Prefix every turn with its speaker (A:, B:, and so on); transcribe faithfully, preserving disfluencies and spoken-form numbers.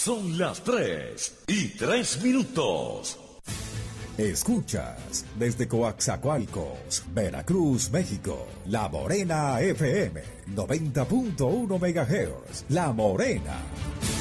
A: Son las tres y tres minutos.
B: Escuchas desde Coaxacualcos, Veracruz, México, La Morena F M, noventa punto uno megahertz. La Morena.